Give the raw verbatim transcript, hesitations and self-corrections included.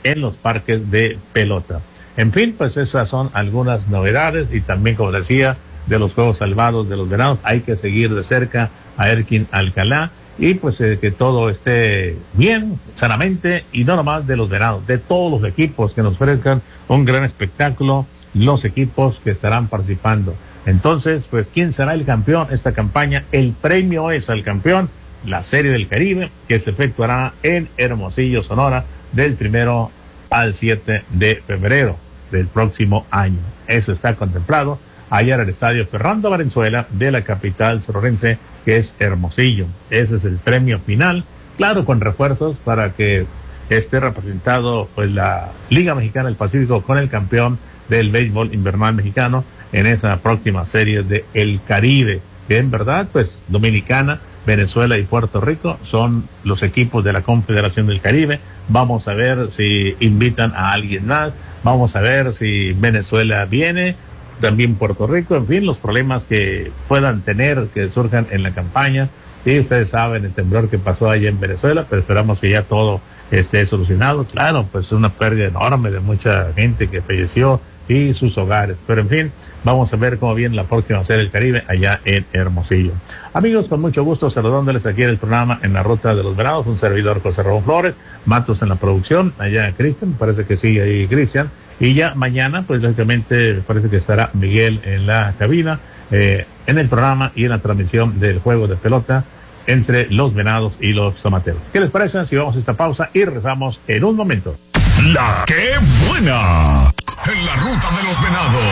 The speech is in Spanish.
en los parques de pelota. En fin, pues esas son algunas novedades y también, como decía, de los juegos salvados de los Venados, hay que seguir de cerca a Erkin Alcalá y pues eh, que todo esté bien, sanamente, y no nomás de los Venados, de todos los equipos que nos ofrezcan un gran espectáculo, los equipos que estarán participando. Entonces, pues, ¿quién será el campeón esta campaña? El premio es al campeón, la Serie del Caribe, que se efectuará en Hermosillo, Sonora, del primero al siete de febrero del próximo año. Eso está contemplado allá en el estadio Fernando Valenzuela de la capital sonorense, que es Hermosillo. Ese es el premio final, claro, con refuerzos para que esté representado pues la Liga Mexicana del Pacífico con el campeón del béisbol invernal mexicano en esa próxima serie de El Caribe, que en verdad, pues, Dominicana, Venezuela y Puerto Rico son los equipos de la Confederación del Caribe. Vamos a ver si invitan a alguien más, vamos a ver si Venezuela viene, también Puerto Rico, en fin, los problemas que puedan tener, que surjan en la campaña. Sí, ustedes saben el temblor que pasó allá en Venezuela, pero esperamos que ya todo esté solucionado. Claro, pues una pérdida enorme de mucha gente que falleció y sus hogares. Pero en fin, vamos a ver cómo viene la próxima Serie del Caribe allá en Hermosillo. Amigos, con mucho gusto saludándoles aquí en el programa En la Ruta de los Venados, un servidor José Ramón Flores, Matos en la producción, allá Cristian, parece que sigue ahí Cristian, y ya mañana, pues lógicamente parece que estará Miguel en la cabina, eh, en el programa y en la transmisión del juego de pelota entre los Venados y los Tomateros. ¿Qué les parece si vamos a esta pausa y regresamos en un momento? La que buena en la Ruta de los Venados.